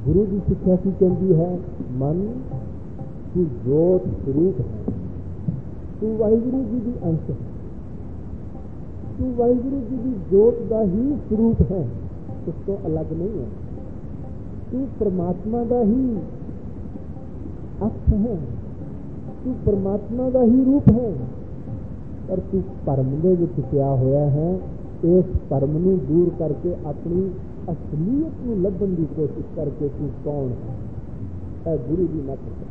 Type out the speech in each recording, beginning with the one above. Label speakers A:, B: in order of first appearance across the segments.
A: गुरु की शिक्षा की कहती है, मन तू जोत स्वरूप है, तू वाहिगुरु जी की अंश है, तू वाहिगुरु जी की जोत का ही स्वरूप है, उसको अलग नहीं है। तू परमात्मा का ही अंश है, तू परमात्मा का ही रूप है, पर तू भरम दे विच पिया होया है। इस भरम नूं दूर करके अपनी असलीयत नूं लभण की कोशिश करके तू कौन है, यह गुरु की मत है।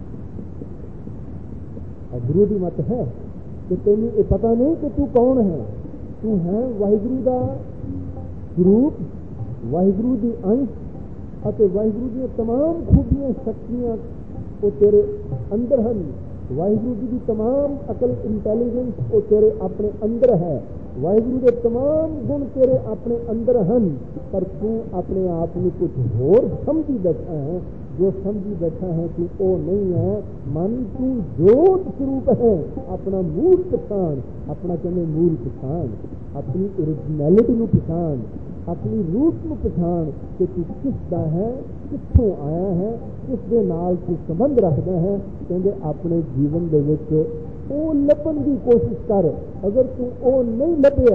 A: गुरु की मत है कि तेनू ये पता नहीं कि तू कौन है। तू है वाहिगुरु का स्वरूप, वाहिगुरु की अंश और वाहिगुरु की तमाम खूबियां शक्तियां वो तेरे अंदर हैं। वाहिगुरु जी की तमाम अकल इंटैलीजेंस वो तेरे अपने अंदर है। वाहिगुरु के तमाम गुण तेरे अपने अंदर हैं, पर तू अपने आप में कुछ होर समझी बैठा है। जो समझी बैठा है तू वो नहीं है। मन तू जोत स्वरूप है। अपना मूल पछाण, अपना कहने मूल पछाण, अपनी ओरिजिनैलिटी को पछाण, अपनी रूप को पछाण कि तू किसदा है, कित्थों आया है, किस दे नाल तू संबंध रखता है। कहते अपने जीवन दे विच वो लभण की कोशिश कर। अगर तू वो नहीं लभ्या,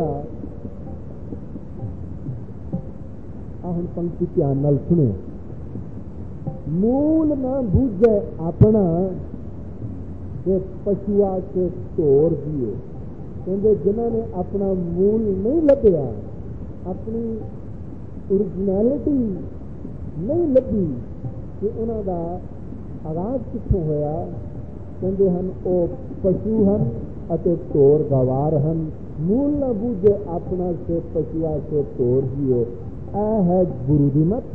A: हुण पंक्ति ध्यान नाल सुनो। मूल ना बूझे अपना ते पशुआ के ढोर दिए। कहते जिन्हों ने अपना मूल नहीं लभ्या, अपनी ओरिजिनैलिटी नहीं लभी कि उन्हों का आगाज कित्थों होया। कहते हैं वो पशु हैं अते ढोर गवार हैं। मूल ना बूझे अपना से पशुआ से ढोर दिए। यह है गुरु की मत।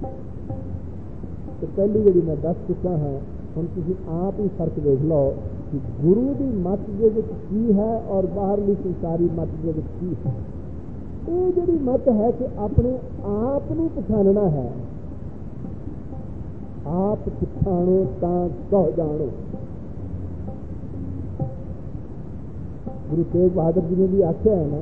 A: तो पहली जी मैं दस चुका हाँ, हम तुम आप ही फर्क देख लो कि गुरु की मत के की है और बाहरली संसारी मत के की है। ये जी मत है कि अपने आप को पछानना है। आप पछाणो तां कह जानो। गुरु तेग बहादुर जी ने भी आख्या है ना,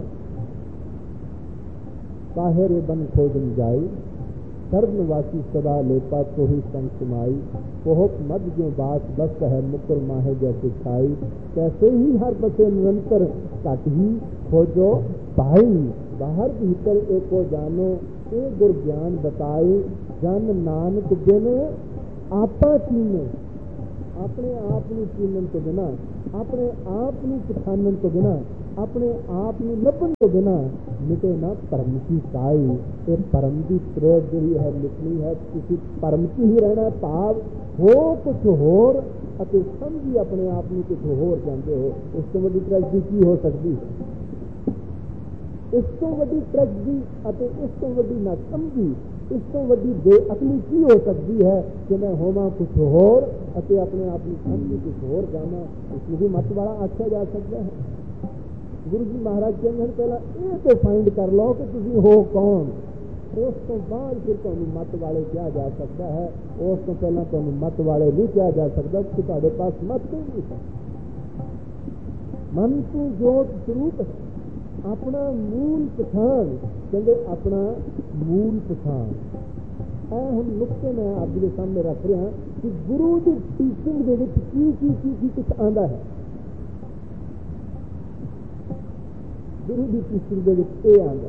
A: काहे रे बन खोजन जाई, सर्वनिवासी सदा लेपा तो ही संग सुमाई। कोहक मद जो बास बस है मुकर माहे जैसे छाई। कैसे ही हर बसे निरंतर घट ही खोजो भाई। बाहर भीतर एको जानो ए गुर ज्ञान बताए। जन नानक बिन आपा चीने। अपने आप को चीनन तो बिना, अपने आप को पछानन तो बिना, अपने आप को लभन तो बिना मिटे ना परम की काई। ये परम की प्रेर जी है मिटनी है। किसी परम की ही रहना। भाव हो कुछ होर अते समझी अपने आप में कुछ होर जानते हो। इस तो बड़ी ट्रेजेडी की हो सकती है? इस तो बड़ी ट्रेजेडी अते इस तो बड़ी ना समझी, इस तो बड़ी बेअकली की हो सकती है कि मैं होवा कुछ होर अते अपने आप में समझी कुछ होर जाना। इसमें भी मत वाला आख्या जा सकता है। गुरु जी महाराज कहते हैं पहला ये तो फाइंड कर लो कि तुम हो कौन, उस तो बाद फिर तुम मत वाले क्या जा सकता है। उस तो पहला तुम मत वाले नहीं क्या जा सकता कि तुम्हारे पास मत नहीं है। मन तू जोत स्वरूप है। अपना मूल पछाण, कहते अपना मूल पछाण। हम नुकते मैं आप जी सामने रख रहा कि गुरु की टीचिंग की कुछ आंदा है। गुरु की टीचिंग के आंदा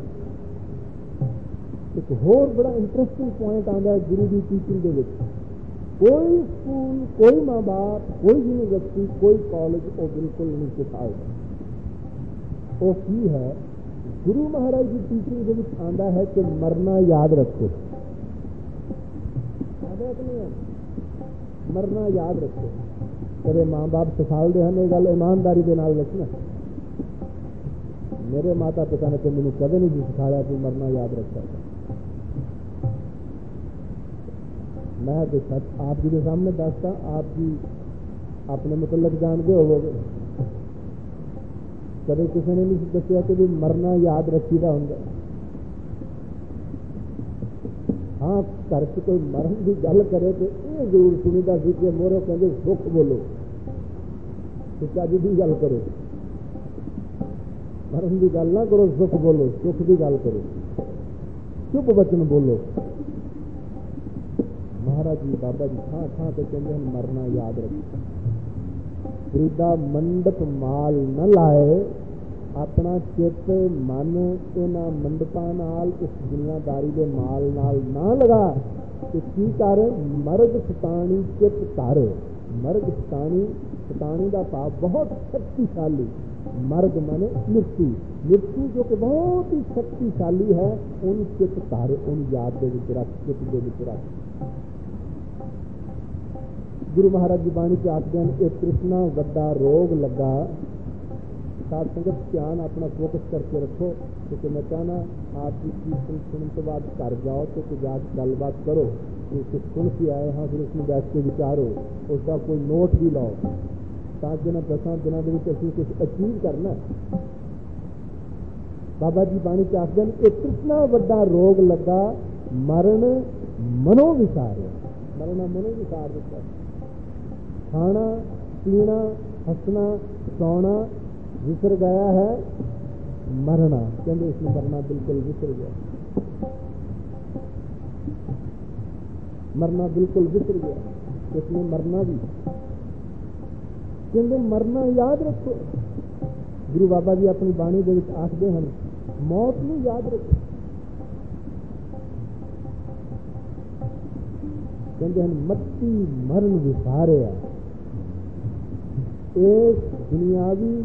A: एक होर बड़ा इंटरेस्टिंग पॉइंट आता है गुरु की टीचिंग के विच। कोई स्कूल, कोई माँ बाप, कोई यूनिवर्सिटी, कोई कॉलेज वो बिल्कुल नहीं सिखाएगा। वो की है गुरु महाराज की टीचिंग के विच आंदा है कि मरना याद रखो। मरना याद रखो। तेरे माँ बाप सिखाते हैं ये गल ईमानदारी के नाल रखना। मेरे माता पिता ने तो मैंने कदे नहीं सिखाया कि मरना याद रखा। मैं तो सच आप जी के सामने दसता, आप जी अपने मतलब जानते होवोगे। कदे किसी ने नहीं दसिया कि भी मरना याद रखीदा हुंदा। हाँ, घर च कोई मरण की गल करे तो ये जरूर सुनीदा सी कि मोरे कहते सुख बोलो, चज की गल करो। मरण की गल ना करो, सुख बोलो, सुख की गल करो, चुप वचन बोलो। महाराज जी बाबा जी थां थां ते कहते हैं मरना याद रखो। गुरुदा मंडप माल न लाए, अपना चित मन इन्हां मंडपां नाल इस दुनियादारी के माल नाल ना लगा ते की कर मर्ग सतानी चित कर। मर्ग सतानी, सतानी का भाव बहुत शक्तिशाली, मर्ग माने मृत्यु, मृत्यु जो कि बहुत ही शक्तिशाली है, उन चित कर, उन याद के विच रख, चित के विच रख। गुरु महाराज जी बाणी च आखदे हैं कि तृष्णा वड्डा रोग लगा। साध संगत ध्यान अपना फोकस करके रखो, क्योंकि मैं कहना आपकी कीर्तन सुनने के बाद घर जाओ तो कुछ आज गलबात करो, कुछ सुन के आए हाँ फिर उसमें बैठ के विचारो, उसका कोई नोट भी लाओ, ताकि ना 10 दिनों के कुछ अचीव करना। बाबा जी बाणी च आखदे हैं तृष्णा वड्डा रोग लगा, मरण मनो विसार। मरना मनो विसार दिता, खाना पीना हंसना सौना विसर गया है, मरना कहते इसमें मरना बिल्कुल विसर गया, मरना बिल्कुल विसर गया, इसमें मरना भी कहते मरना याद रखो। गुरु बाबा जी अपनी बाणी के आखते हैं मौत को याद रखो। कहते हैं मत्ती मरण विसारे, इस दुनियावी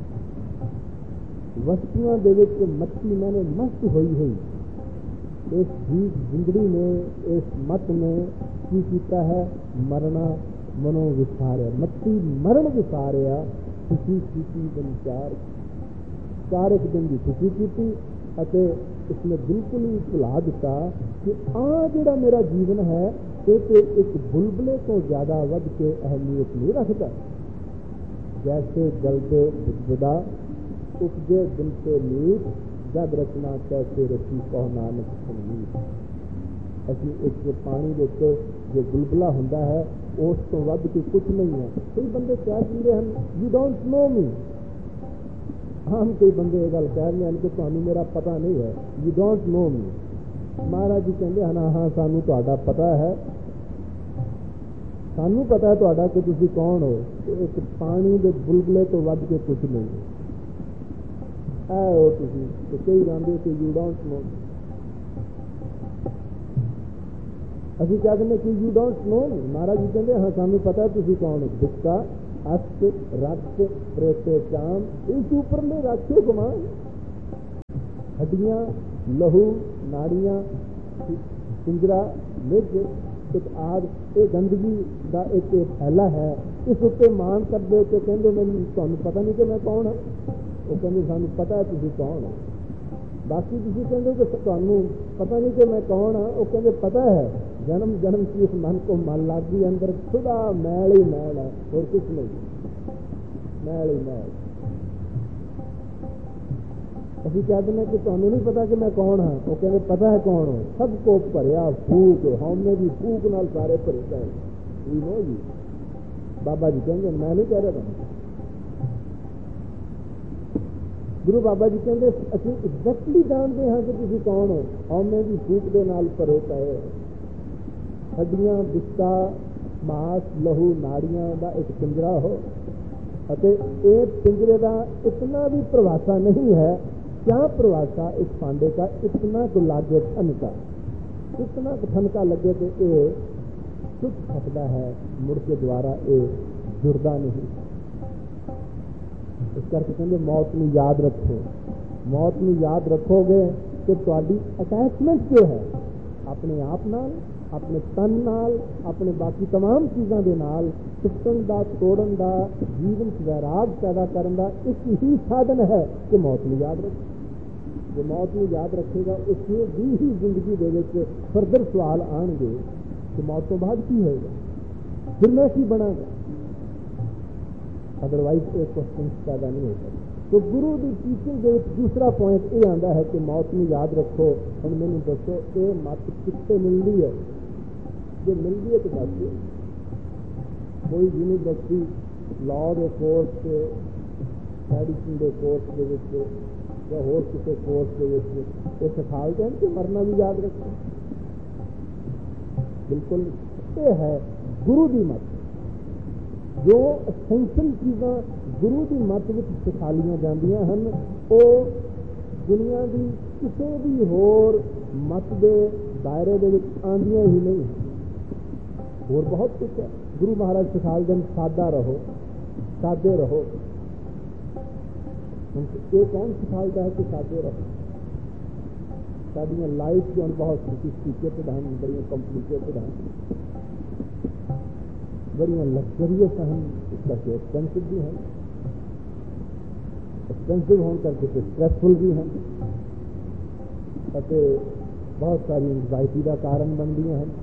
A: वस्तुओं के विच मत्ती मैंने मस्त हुई हुई, इस जिंदगी ने इस मत ने की कीता है, मरना मनो विसारे। मत्ती मरण विसारे, खुशी कीती दिन चार एक दिन की खुशी की, इसने बिल्कुल ही भुला दिता कि आ जिहड़ा मेरा जीवन है ये तो एक बुलबुले को ज्यादा वध के अहमियत नहीं रखता। जैसे जलते बुदा उपजे दिन से मीत, जब रचना कैसे रची कहो नानक संगीत। असी एक पानी के जो बुलबुला होंदा है उस तो वध के कुछ नहीं है। कई बंदे कह दिंदे हैं यू डोंट नो मी, हम कई बंदे ये गल कह रहे हैं कि तुहानू मेरा पता नहीं है, यू डोंट नो मी। महाराज जी कहते हैं हाँ सानू तुहाडा पता है, सानू पता है तुहाडा कि तुसी कौन हो, एक पानी के बुलबुले तो वध के कुछ नहीं है तुसी, तो कई जाते कि यू डोंट नो। असी क्या कहते कि यू डोंट नो। महाराज जी कहते हाँ सानू पता है तुसी कौन हो। दिक्का अस्त रक्त प्रेते चाम, इस उपरले राखियो गुमान। हड्डियां लहू नाड़ियां पिंजरा मिर्च एक आग, ये गंदगी का एक फैला है, इस उत्ते मान कर दे के कहते मैंने तुहानू पता नहीं कि मैं कौन है। वो कहते सानू पता है तुसी कौन हो। बाकी तुसी कहते कि तुहानू पता नहीं कि मैं कौन हाँ, वो कहते पता है, जन्म जन्म की इस मन को मन लग गई, अंदर खुदा मैल ही मैल है और कुछ नहीं, मैल ही मैल। अभी कहते हैं कि तुहानू नहीं पता कि मैं कौन हाँ, वो कहते पता है कौन हो। सबको भरिया फूक, हमने भी फूक नाल सारे भरे गए, वी नो यू। बाबा जी कहेंगे मैं नहीं कह रहा था। गुरु बाबा जी कहते असं एग्जैक्टली जानते हाँ कि तुसी कौन हो, हमने भी फूक दे नाल भरे पए। हड्डियां बिस्ता मास लहू नाड़ियां का एक पिंजरा हो, ये पिंजरे का इतना भी प्रवासा नहीं है। क्या प्रवासा इस पांडे का, इतना को लागे ठनका, इतना को ठनका लगे तो ये छुट सकता है, मुड़ के द्वारा ये जुड़ता नहीं। इस करके कहते मौत को याद रखो। मौत को याद रखोगे तो तुहाडी अटैचमेंट जो है अपने आप नाल, अपने तन नाल, अपने बाकी तमाम चीज़ों के नाल टुटन का तोड़न का जीवन वैराग पैदा करने का एक ही साधन है कि मौत को याद रखो। जो मौत को याद रखेगा उसमें भी ही जिंदगी के फर्दर सवाल आएंगे कि मौत तो बाद की होगा, फिर मैं की बनागा, अदरवाइज एक क्वेश्चन पैदा नहीं होता। तो गुरु की टीचिंग के दूसरा पॉइंट ये आता है कि मौत को याद रखो। हम मैंने दसो ये मत कितने मिलती है, जो मिलती है तो दस कोई यूनिवर्सिटी लॉ के कोर्स से, मेडिसिन के कोर्स के या होर किसी कोर्स के सिखाते हैं कि मरना भी याद रखो। बिल्कुल ये है गुरु की मत। जो एसेंशियल चीज़ां गुरु की मत में सिखालियां जांदियां हन वो दुनिया की किसी भी होर मत के दायरे दे विच आंदियां ही नहीं। और बहुत कुछ है गुरु महाराज सिखाल देन, सादा रहो, सादे रहो। ये कौन सिखाता है कि सादे रहो? साडियां लाइफ जो बहुत सोफिस्टिकेटेड हैं, बड़ी कॉम्प्लिकेटेड हैं, बड़ी लग्जरियस हैं, इस करके एक्सपेंसिव भी हैं, एक्सपेंसिव होने करके स्ट्रेसफुल भी हैं, बहुत सारी एंग्जाइटी का कारण बन गई हैं।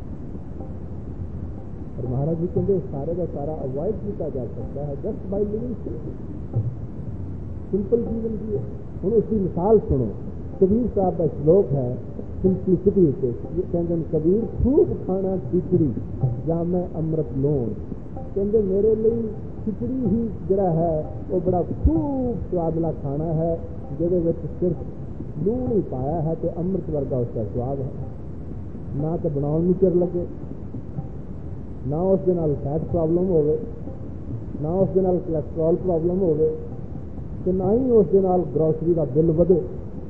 A: और महाराज जी कहते सारे का सारा अवॉइड किया जा सकता है जस्ट बाय लिविंग सिंपल जीवन जी। हम उसकी मिसाल सुनो, कबीर साहब का श्लोक है सिंपलिसिटी से, कहते हैं कबीर खूब खाना खिचड़ी या मैं अमृत लोन। कहते मेरे लिए खिचड़ी ही जरा है वो बड़ा खूब स्वादला खाना है, जिहदे सिर्फ लूण ही पाया है तो अमृत वर्गा उसका स्वाद है। ना तो बनाने में चिर लगे, ना उस दे नाल फैट प्रॉब्लम होवे, ना उस दे नाल कोलेस्ट्रॉल प्रॉब्लम होवे, तो ना ही उस दे नाल ग्रोसरी का बिल वधे।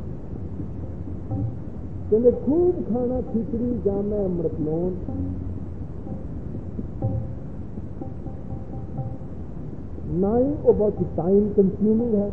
A: कहते खूब खाना खिचड़ी जामे अमृत लोन। ना ही वो बहुत टाइम कंज्यूमिंग है।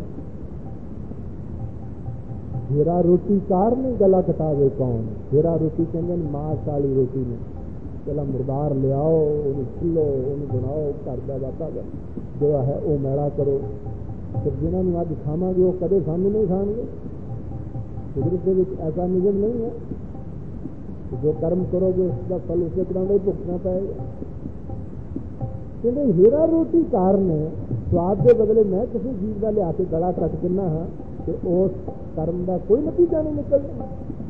A: घेरा रोटी कार नहीं गला कटावे कौन। घेरा रोटी कहते मांस वाली रोटी ने पहला मुर्दार ले आओ, उन्हें छिलो, उन्हें बनाओ, घर का वातावरण जो है वो मैला करो। फिर जिन्होंने अज खावांगे वो कदे सानू नहीं खाएंगे। कुदरत के ऐसा नियम नहीं है कि जो कर्म करोगे उसका फल उसे तरह ही भुगतना पड़ेगा। कहते हीरा रोटी कारण स्वाद के बदले मैं किसी चीज का लिया के गला कट दिना हाँ तो उस कर्म का कोई नतीजा नहीं निकलना।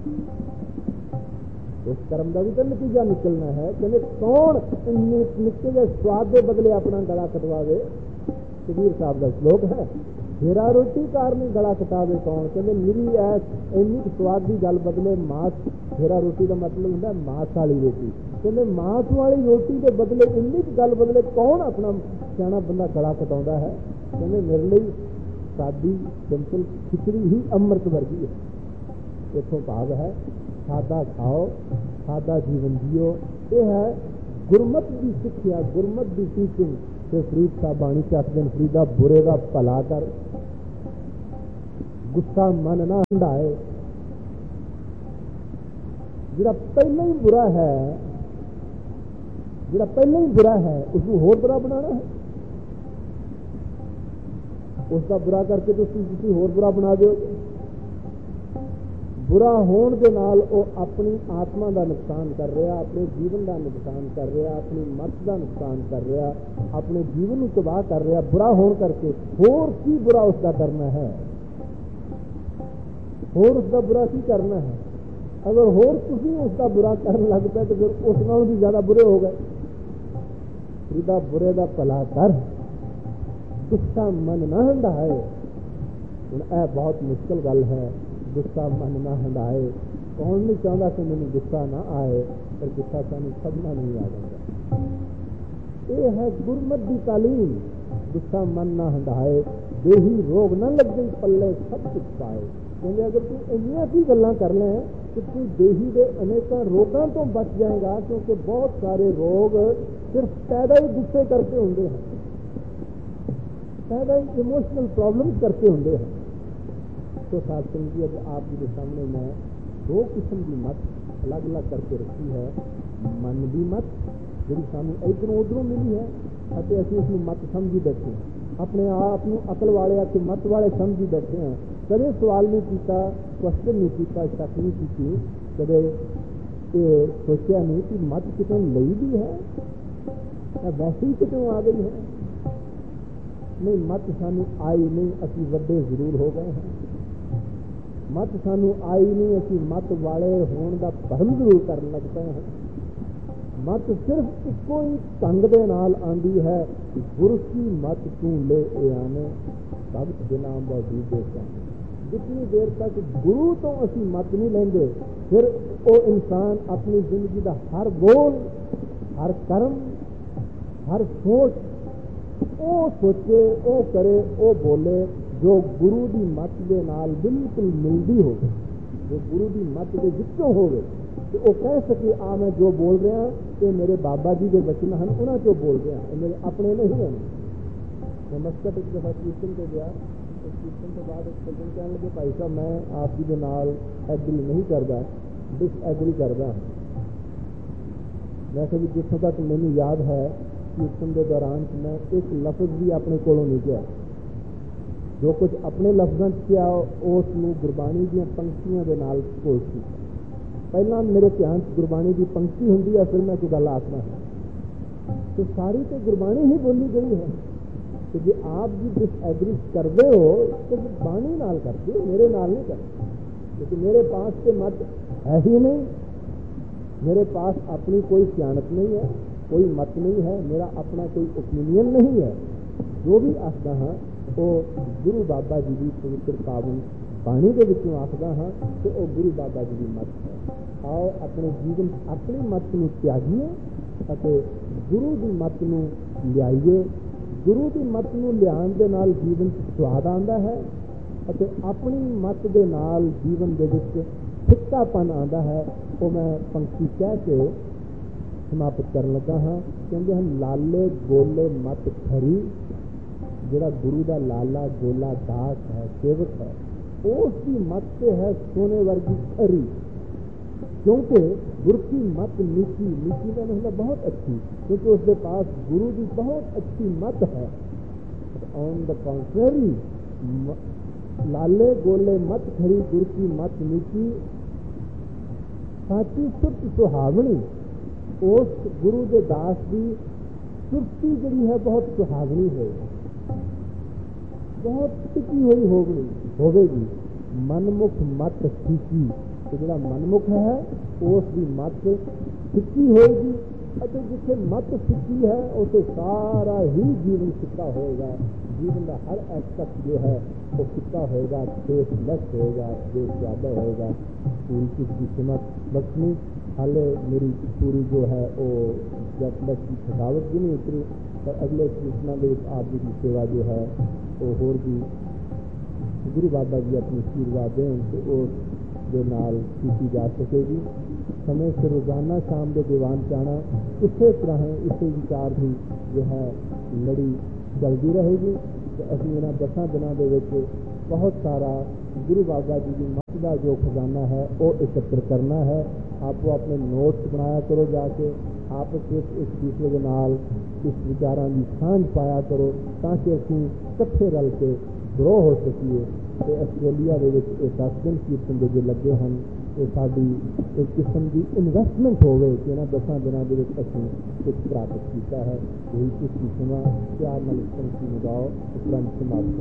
A: उस कर्म का भी तो नतीजा निकलना है। कहते कौन निक्के जे स्वाद के बदले अपना गला कटवावे। कबीर साहब का श्लोक है हीरा रोटी कारण गला कटावे कौन। कहते मेरी ऐस इन्नी स्वाद की गल बदले मांस। हीरा रोटी का मतलब होता है मांस वाली रोटी। कहते मांस वाली रोटी के बदले इन्नी गल बदले कौन अपना सियाना बंदा गला कटाता है। कहते मेरे लिए सादी सिंपल खिचड़ी ही अमृत वर्गी है। इतों भाव है सादा खाओ, सादा जीवन जियो। ये है गुरमत की शिक्षा, गुरमत की टीचिंग। तो फरीद साहब बाणी चख दिन फरीदा बुरे का भला कर, गुस्सा मन ना हंडाए। जिहड़ा पहले ही बुरा है, जिहड़ा पहले ही बुरा है उसको होर बुरा बनाना है। उसका बुरा करके तो किसी होर बुरा बना दोगे। बुरा होने के नाल वो अपनी आत्मा का नुकसान कर रहा, अपने जीवन का नुकसान कर रहा, अपनी मत का नुकसान कर रहा, अपने जीवन को तबाह कर रहा। बुरा होने करके होर की बुरा उसका करना है, होर उसका बुरा की करना है। अगर होर तुसी उसका बुरा करने लग पे तो फिर उस नालों भी ज्यादा बुरे हो गए। सीधा बुरे का भला कर, गुस्सा मन ना हंडाए। हुण यह बहुत मुश्किल गल है, गुस्सा मन ना हंडाए। कौन नहीं चाहता कि मैंने गुस्सा ना आए, पर गुस्सा सानू सदमा नहीं आ जाता। ये है गुरमत की तालीम। गुस्सा मन ना हंडाए, देही रोग न लग गई पल्ले सब कुछ पाए। क्योंकि अगर तू इन्नियां की गल्लां कर लें तो तू देही के अनेकों रोगों तो बच जाएगा। क्योंकि बहुत सारे रोग सिर्फ पैदा ही गुस्से करके होंगे हैं, पैदा ही इमोशनल प्रॉब्लम करके होंगे हैं। तो साथ संगी अब आपके सामने मैं दो किस्म की मत अलग अलग करके रखी है। मन की मत जी सानू इधरों उधरों मिली है, असं उसमें मत समझी बैठे, अपने आप को अकल वाले के मत वाले समझी बैठे हैं। कदे सवाल नहीं किया, क्वेश्चन नहीं किया, शक नहीं की, कदे सोचा नहीं कि मत कितों लई भी है या वैसे ही कितों आ गई है। नहीं, मत सानू आई नहीं, असी वड्डे जरूर हो गए हैं। मत सानू आई नहीं, असी मत वाले होने का भरम जरूर करने लग पे हैं। मत सिर्फ इको ही ढंग दे नाल आंदी है, गुरु की मत तू ले आने भगत बिना बूझे। जितनी देर तक गुरु तो असी मत नहीं लेंगे, फिर वो इंसान अपनी जिंदगी का हर बोल, हर कर्म, हर सोच वो सोचे, वो करे, वो बोले जो गुरु की मत के नाल बिल्कुल मिलती हो, जो गुरु की मत के विचों होवे, तो वो कह सके आ मैं जो बोल रहा ये मेरे बाबा जी के वचन हैं, उन्होंने जो बोल रहा ये मेरे अपने नहीं हैं। मैं मस्कट एक दफा कीर्तन से गया, तो कीर्तन के बाद एक सज्जन कहने लगे भाई साहब मैं आप जी के नाल एग्री नहीं करता, डिसएग्री करता। मैं कभी जितों तक मैंने याद है कीर्तन के दौरान मैं एक लफ्ज भी अपने कोलों नहीं किया, जो कुछ अपने लफ्ज़ों किया उस गुरबाणी दी पंक्तियों के नाल घोष किया। पहला मेरे ध्यान गुरबाणी की पंक्ति होंगी है, फिर मैं कोई गल आखना है, तो सारी तो गुरबाणी ही बोली गई है। तो जो आप जी डिसएग्री करते हो तो बाणी नाल करते हो, मेरे नाल नहीं करते, क्योंकि मेरे पास तो मत है ही नहीं, मेरे पास अपनी कोई सियाणत नहीं है, कोई मत नहीं है, मेरा अपना कोई ओपिनियन नहीं है। जो भी आखदा हाँ वो गुरु बाबा जी की पवित्र पावन बाणी के विचों आखदा हाँ, तो वो गुरु बाबा जी की मत है। आओ अपने जीवन अपनी मत को त्यागीए ਅਤੇ गुरु की मत को लियाइए। गुरु की मत को लियाण दे नाल जीवन स्वाद आंदा है, ਅਤੇ अपनी मत के नाल जीवन के विच फिक्कापन आंदा है। वो मैं पंक्ति कह के समाप्त करन लगा हाँ। कहते हैं लाले गोले मत खरी, जिहड़ा गुरु का लाला गोला दास है, सेवक है, उसकी मत से है सोने वर्गी खरी। क्योंकि गुरु की मत नीची, नीची का मतलब बहुत अच्छी, क्योंकि उसके पास गुरु की बहुत अच्छी मत है। ऑन द कॉन्ट्रेरी लाले गोले मत खरी, गुरु की मत नीची, साची सुरत सुहावनी। उस गुरु के दास की सुरती जी है बहुत सुहावनी है, बहुत टिकी हुई होगी। मनमुख मत फीकी, तो जो मनमुख है उसकी मत फिक्की होगी, जिथे मत फिक्की है उसे सारा ही जीवन फिक्का होगा। जीवन का हर एस्पेक्ट जो है वो फिक्का होगा, टेस्टलेस होगा, बेस्वादा होगा। पूरी चीज की कीमत बख्शनी, हाले मेरी पूरी जो है वो जटलस की थकावट भी नहीं उतरी, पर अगले कीर्तना के आप जी की सेवा जो है वो होर भी गुरु बाबा जी अपनी आशीर्वाद दें तो उसके नाल की जा सकेगी। समय से रोजाना शाम के दीवान चाहना इस तरह इसे विचार की जो है लड़ी चलती रहेगी। तो असी इन्होंने 10 दिनों के बहुत सारा गुरु बाबा जी की मत का जो खजाना है वो एकत्र करना है। आपको अपने नोट्स बनाया करो, जाके आपस में एक दूसरे के नाल इस विचारों की सांझ पाया करो, ताकि असी इकट्ठे रल के ग्रो हो सकीए। तो आस्ट्रेलिया के 10 दिन कीर्तन के जो लगे हैं ये साड़ी एक किस्म की इन्वेस्टमेंट होवे कि इन्होंने 10 दिनों के असीं कुछ प्राप्त किया है। यही इसकी सुना प्यार नाल संगति निभाओ, उपरंत समाप्त।